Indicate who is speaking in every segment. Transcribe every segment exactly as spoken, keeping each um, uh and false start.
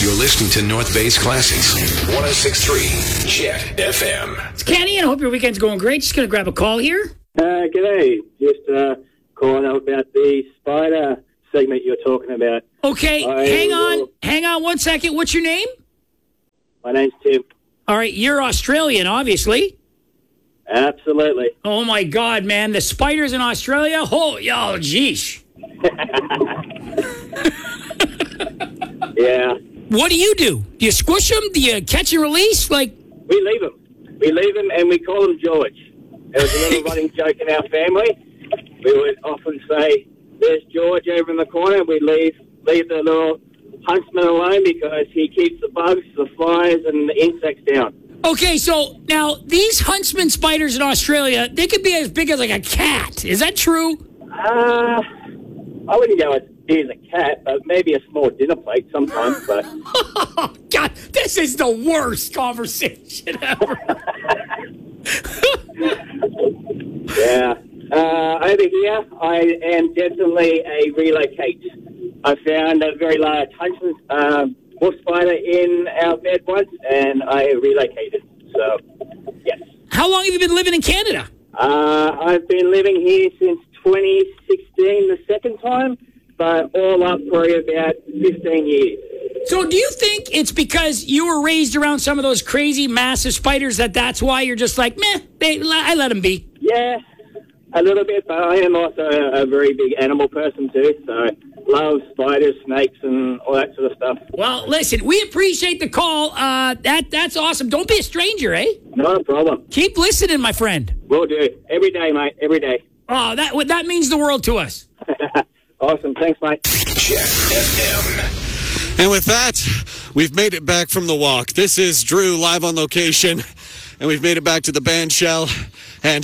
Speaker 1: You're listening to North Bay's Classics. one oh six point three Jet F M.
Speaker 2: It's Kenny, and I hope your weekend's going great. Just going to grab a call here.
Speaker 3: Uh, g'day. Just uh, calling up about the spider segment you're talking about.
Speaker 2: Okay,
Speaker 3: I
Speaker 2: hang on.
Speaker 3: will...
Speaker 2: Hang on one second. What's your name?
Speaker 3: My name's Tim.
Speaker 2: All right, you're Australian, obviously.
Speaker 3: Absolutely.
Speaker 2: Oh, my God, man. The spiders in Australia? Oh, oh geesh.
Speaker 3: Yeah.
Speaker 2: What do you do? Do you squish them? Do you catch and release? Like,
Speaker 3: We leave them. We leave them and we call him George. It was a little running joke in our family. We would often say, there's George over in the corner. We leave leave the little huntsman alone because he keeps the bugs, the flies, and the insects down.
Speaker 2: okay, so now these huntsman spiders in Australia, they could be as big as like a cat. Is that true?
Speaker 3: Uh, I wouldn't go as big as a cat, but maybe a small dinner plate sometimes. But
Speaker 2: Oh, God, this is the worst conversation ever.
Speaker 3: yeah. Uh, over here, I am definitely a relocate. I found a very large huntsman um, wolf spider in our bed once, and I relocated. So, yes.
Speaker 2: How long have you been living in Canada?
Speaker 3: Uh, I've been living here since twenty sixteen, the second time, but all up for about fifteen years.
Speaker 2: So do you think it's because you were raised around some of those crazy, massive spiders that that's why you're just like, meh, they, I let them be?
Speaker 3: Yeah, a little bit, but I am also a, a very big animal person too, so love spiders, snakes, and all that sort of stuff.
Speaker 2: Well, listen, we appreciate the call. Uh, that That's awesome. Don't be a stranger, eh?
Speaker 3: Not a problem.
Speaker 2: Keep listening, my friend.
Speaker 3: Will do. Every day, mate. Every day.
Speaker 2: Oh, that that means the world to us.
Speaker 3: Awesome. Thanks, mate.
Speaker 1: Jet F M.
Speaker 4: And with that, we've made it back from the walk. This is Drew live on location, and we've made it back to the band shell. And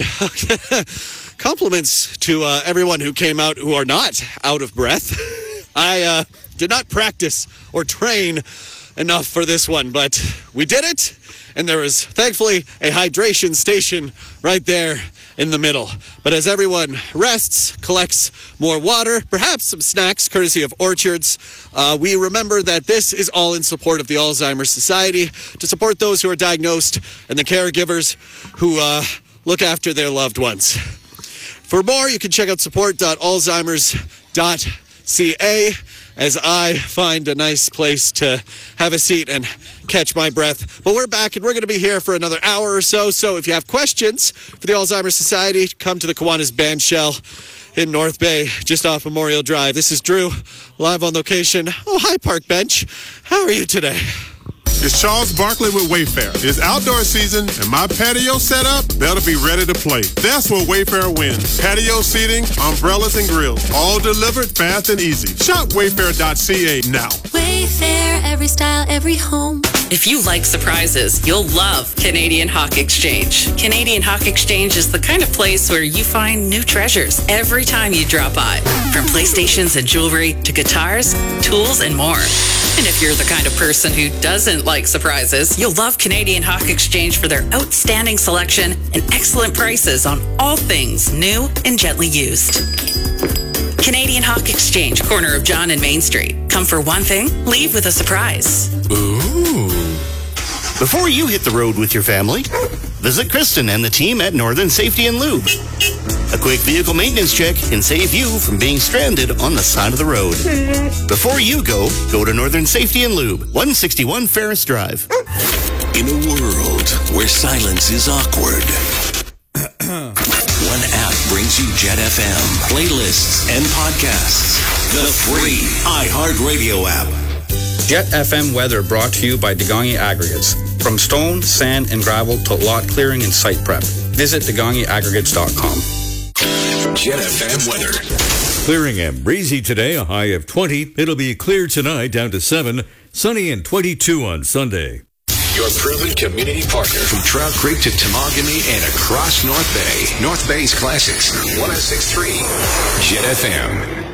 Speaker 4: compliments to uh, everyone who came out who are not out of breath. I uh, did not practice or train enough for this one, but we did it. And there was, thankfully, a hydration station right there in the middle. But as everyone rests, collects more water, perhaps some snacks, courtesy of Orchards, uh, we remember that this is all in support of the Alzheimer's Society, to support those who are diagnosed and the caregivers who uh, look after their loved ones. For more, you can check out support dot alzheimers dot c a as I find a nice place to have a seat and catch my breath. But we're back, and we're going to be here for another hour or so. So if you have questions for the Alzheimer's Society, come to the Kiwanis Band Shell in North Bay, just off Memorial Drive. This is Drew, live on location. Oh, hi, Park Bench. How are you today?
Speaker 5: It's Charles Barkley with Wayfair. It's outdoor season, and my patio setup better be ready to play. That's where Wayfair wins. Patio seating, umbrellas, and grills, all delivered fast and easy. Shop wayfair dot c a now.
Speaker 6: Wayfair, every style, every home.
Speaker 7: If you like surprises, you'll love Canadian Hawk Exchange. Canadian Hawk Exchange is the kind of place where you find new treasures every time you drop by. From PlayStations and jewelry to guitars, tools, and more. And if you're the kind of person who doesn't like surprises, you'll love Canadian Hawk Exchange for their outstanding selection and excellent prices on all things new and gently used. Canadian Hawk Exchange, corner of John and Main Street. Come for one thing, leave with a surprise.
Speaker 8: Ooh. Before you hit the road with your family, visit Kristen and the team at Northern Safety and Lube. A quick vehicle maintenance check can save you from being stranded on the side of the road. Before you go, go to Northern Safety and Lube, one sixty-one Ferris Drive.
Speaker 1: In a world where silence is awkward, one app brings you Jet F M, playlists, and podcasts. The free iHeartRadio app.
Speaker 9: Jet F M weather brought to you by Degongi Aggregates. From stone, sand, and gravel to lot clearing and site prep. Visit degongi aggregates dot com.
Speaker 1: Jet F M weather.
Speaker 10: Clearing and breezy today, a high of twenty. It'll be clear tonight, down to seven. Sunny and twenty-two on Sunday.
Speaker 1: Your proven community partner from Trout Creek to Temagami and across North Bay. North Bay's Classics, one oh six point three Jet F M.